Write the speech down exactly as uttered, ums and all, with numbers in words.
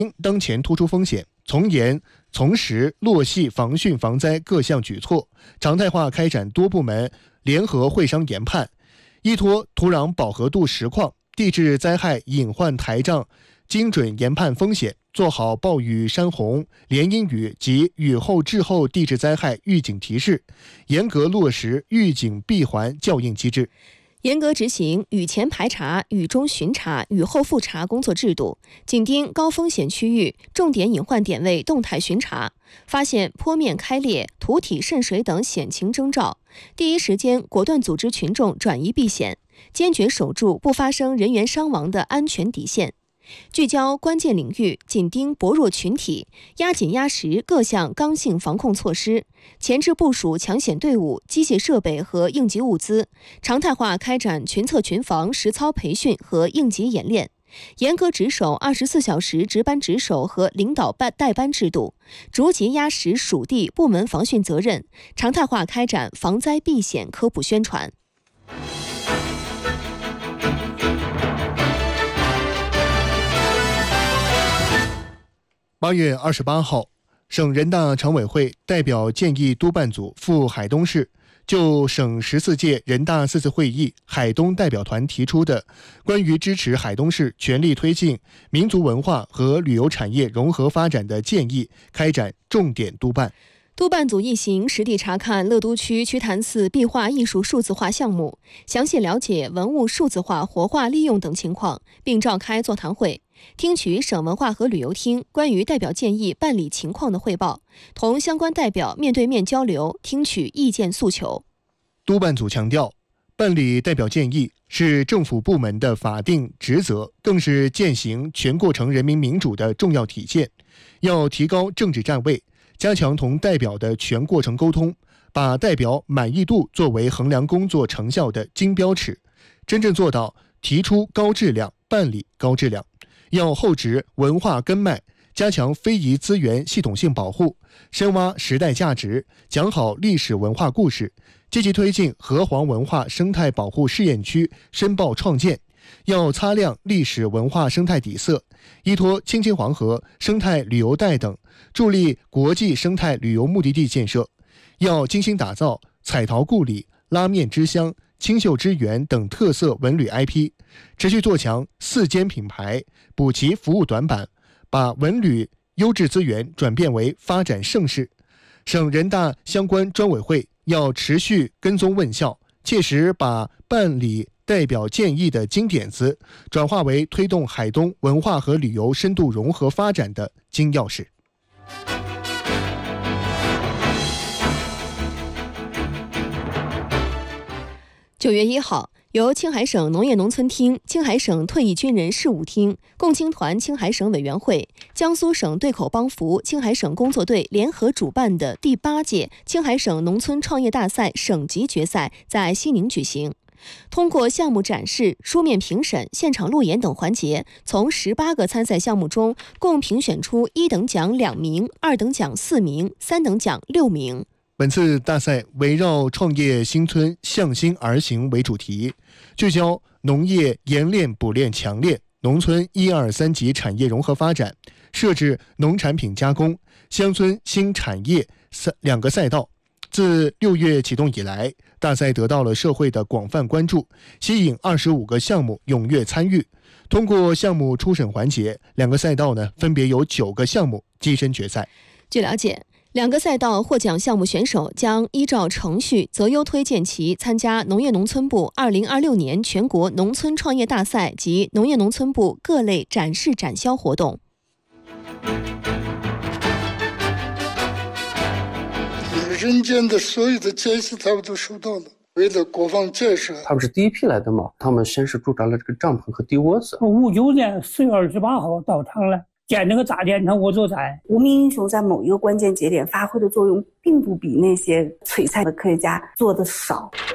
当前突出风险，从严从实落细防汛防灾各项举措，常态化开展多部门联合会商研判，依托土壤饱和度实况、地质灾害隐患台账，精准研判风险，做好暴雨、山洪、连阴雨及雨后滞后地质灾害预警提示，严格落实预警闭环校应机制。 严格执行雨前排查、雨中巡查、雨后复查工作制度，紧盯高风险区域、重点隐患点位动态巡查，发现坡面开裂、土体渗水等险情征兆，第一时间果断组织群众转移避险，坚决守住不发生人员伤亡的安全底线。聚焦关键领域，紧盯薄弱群体，压紧压实各项刚性防控措施，前置部署抢险队伍、机械设备和应急物资，常态化开展群测群防实操培训和应急演练，严格执守二十四小时值班值守和领导班带班制度，逐级压实属地部门防汛责任，常态化开展防灾避险科普宣传。 八月二十八号，省人大常委会代表建议督办组赴海东市，就省十四届人大四次会议海东代表团提出的关于支持海东市全力推进民族文化和旅游产业融合发展的建议，开展重点督办。 督办组一行实地查看乐都区瞿潭寺壁画艺术数字化项目，详细了解文物数字化活化利用等情况，并召开座谈会，听取省文化和旅游厅关于代表建议办理情况的汇报，同相关代表面对面交流，听取意见诉求。 督办组强调，办理代表建议是政府部门的法定职责，更是践行全过程人民民主的重要体现，要提高政治站位，加强同代表的全过程沟通，把代表满意度作为衡量工作成效的金标尺，真正做到提出高质量，办理高质量。要厚植文化根脉，加强非遗资源系统性保护，深挖时代价值，讲好历史文化故事，积极推进河湟文化生态保护试验区申报创建。要擦亮历史文化生态底色，依托青青黄河生态旅游带等，助力国际生态旅游目的地建设。要精心打造彩陶故里、拉面之乡、清秀之园等特色文旅 I P， 持续做强四坚品牌，补齐服务短板，把文旅优质资源转变为发展盛世。省人大相关专委会要持续跟踪问效，切实把办理代表建议的金点子转化为推动海东文化和旅游深度融合发展的金钥匙。 九月一号，由青海省农业农村厅、青海省退役军人事务厅、共青团青海省委员会、江苏省对口帮扶青海省工作队联合主办的第八届青海省农村创业大赛省级决赛在西宁举行。通过项目展示、书面评审、现场路演等环节，从十八个参赛项目中，共评选出一等奖两名、二等奖四名、三等奖六名。 本次大赛围绕创业新村向心而行为主题，聚焦农业冶炼补炼强炼、农村一二三级产业融合发展，设置农产品加工、乡村新产业两个赛道。自六月启动以来，大赛得到了社会的广泛关注，吸引二十五个项目踊跃参与。通过项目初审环节，两个赛道呢分别有九个项目跻身决赛。 据了解，两个赛道获奖项目选手将依照程序择优推荐其参加农业农村部二零二六年全国农村创业大赛及农业农村部各类展示展销活动。 人间的所有的艰辛他们都收到了，为了国防建设， 他们是第一批来的嘛，他们先是驻扎了这个帐篷和地窝子。 五九年四月二十八号到场了，建那个大电厂我做在。 无名英雄在某一个关键节点发挥的作用，并不比那些璀璨的科学家做的少。